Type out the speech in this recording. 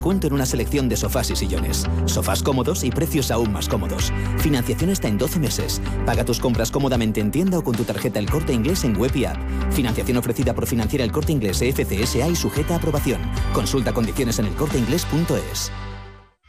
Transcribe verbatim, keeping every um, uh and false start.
Cuento en una selección de sofás y sillones. Sofás cómodos y precios aún más cómodos. Financiación hasta en doce meses. Paga tus compras cómodamente en tienda o con tu tarjeta El Corte Inglés en web y app. Financiación ofrecida por Financiera El Corte Inglés E F C S A y sujeta a aprobación. Consulta condiciones en elcorteinglés punto es.